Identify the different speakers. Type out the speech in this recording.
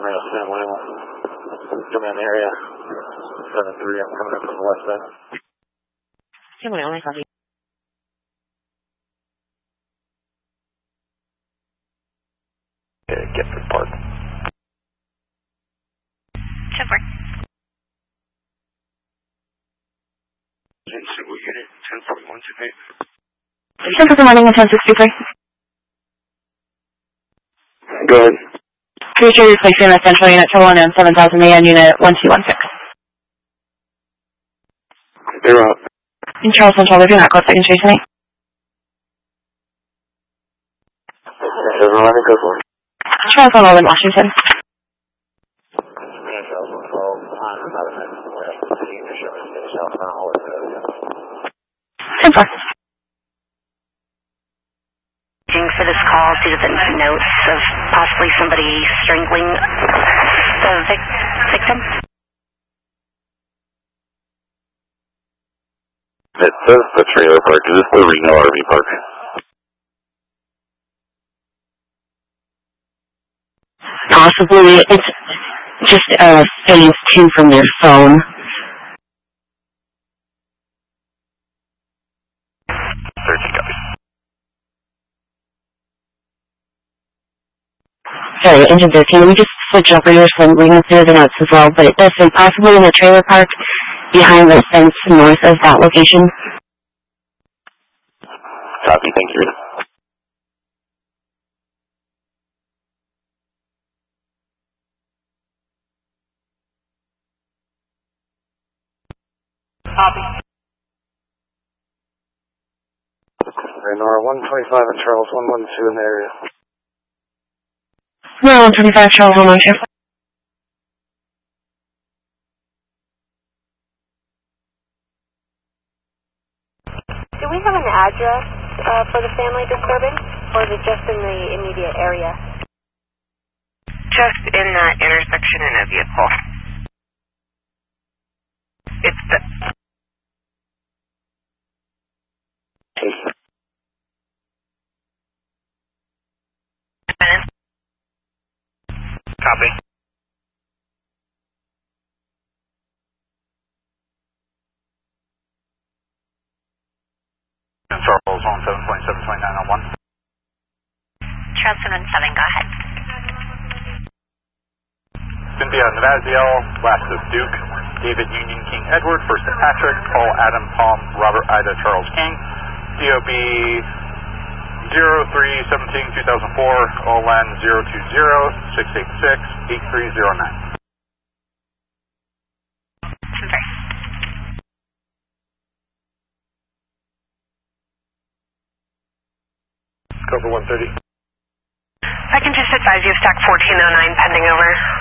Speaker 1: Rail 7 Wayland. Come in the area. 7-3, I'm coming up from the west side.
Speaker 2: 7-2, copy.
Speaker 1: Okay, get the park.
Speaker 2: 10-4.
Speaker 1: Civil unit, 1041 today.
Speaker 2: 10 for morning and 1063.
Speaker 1: Go ahead.
Speaker 2: Future replacing the central unit to 1 and 7000 AN unit 1216.
Speaker 1: They're up.
Speaker 2: In Charles Central, they're doing that close second chasing me.
Speaker 1: Everyone, go for it.
Speaker 2: Charles on Northern Washington.
Speaker 1: Charles 112, behind another minute. South Mount Hollywood.
Speaker 2: 10-4.
Speaker 3: For this call due to the notes of possibly somebody strangling the victim.
Speaker 1: It says the trailer park. Is this the Reno RV park?
Speaker 2: Possibly. It's just phase 2 from their phone. Sorry, engine 13. We just switched operators from reading through the notes as well, but it does say possibly in the trailer park behind the fence north of that location.
Speaker 1: Copy, thank you.
Speaker 3: Copy.
Speaker 1: Renora 125 at Charles 112 in the area.
Speaker 2: No, 125 Charles 112.
Speaker 3: Do we have an address for the family disturbing, or is it just in the immediate area?
Speaker 4: Just in that intersection in a vehicle. It's the...
Speaker 1: Copy. Charles on 727-2901.
Speaker 3: Charles 77, go ahead.
Speaker 1: Cynthia Navaziel, last is Duke, David Union King Edward, first is Patrick, Paul Adam Palm, Robert Ida Charles King, DOB 03-17-2004, OLN 020-686-8309. Cobra 130.
Speaker 4: I can just advise you of stack 1409 pending over.